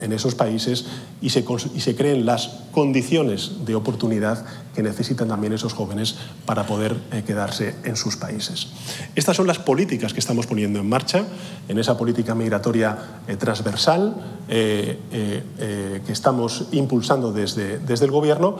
en esos países y se creen las condiciones de oportunidad que necesitan también esos jóvenes para poder quedarse en sus países. Estas son las políticas que estamos poniendo en marcha en esa política migratoria transversal que estamos impulsando desde el Gobierno.